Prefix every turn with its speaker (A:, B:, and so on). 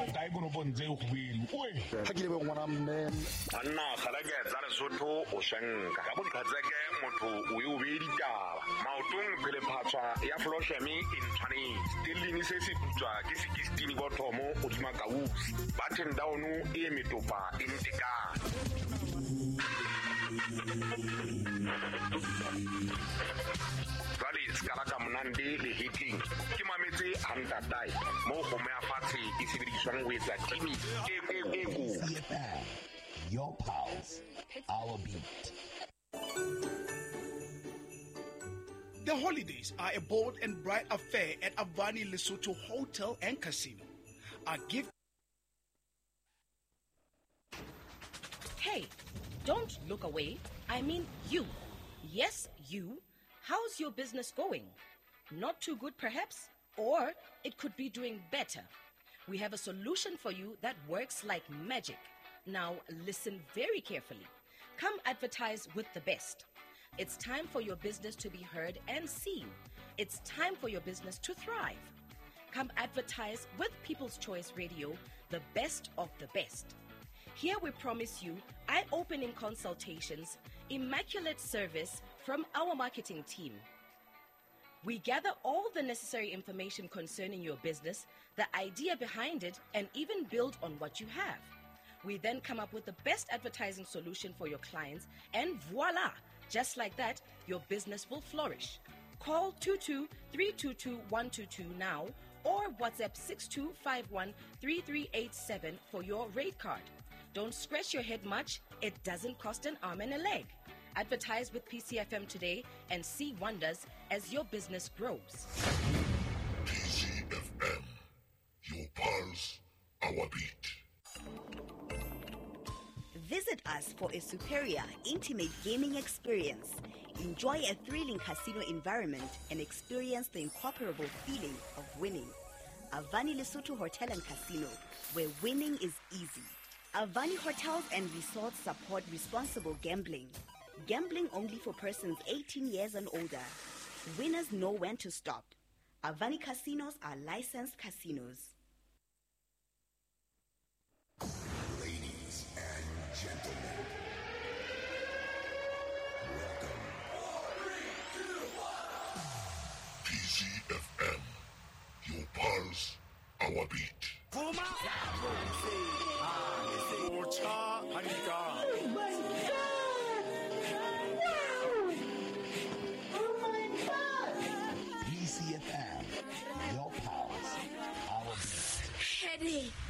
A: kae koropong tse kgwedi oe
B: ga ke lebe ngwana mme
C: banna kgaleketsa lesotho o shenka ka bodikgatseke motho o e o bee ditaba maotong phelephatswa ya flosheme e ntshwanetse telling se se putswa ke 16 bothomo godima kausi button down e metopa e ntekane jwale sekala ka monande le hitling ke mametse hantatai mo kgomo ya fatshe e sebediswang ho etsa timi e
D: CFM, your pulse, our beat.
E: The holidays are a bold and bright affair at Avani Lesotho Hotel and Casino. Our gift.
F: Hey, don't look away. I mean you. Yes, you. How's your business going? Not too good, perhaps? Or it could be doing better. We have a solution for you that works like magic. Now, listen very carefully. Come advertise with the best. It's time for your business to be heard and seen. It's time for your business to thrive. Come advertise with People's Choice Radio, the best of the best. Here we promise you eye-opening consultations, immaculate service from our marketing team. We gather all the necessary information concerning your business, the idea behind it, and even build on what you have. We then come up with the best advertising solution for your clients, and voila! Just like that, your business will flourish. Call 22-322-122 now or WhatsApp 6251-3387 for your rate card. Don't scratch your head much. It doesn't cost an arm and a leg. Advertise with PCFM today and see wonders as your business grows.
A: PCFM, your pulse, our beat.
G: Visit us for a superior, intimate gaming experience. Enjoy a thrilling casino environment and experience the incomparable feeling of winning. Avani Lesotho Hotel and Casino, where winning is easy. Avani Hotels and Resorts support responsible gambling. Gambling only for persons 18 years and older. Winners know when to stop. Avani Casinos are licensed casinos.
D: Ladies and gentlemen, welcome. 4, 3, 2, 1.
A: PCFM, your pulse, our beat.
D: PCFM, your pulse, our beat.
H: Headache.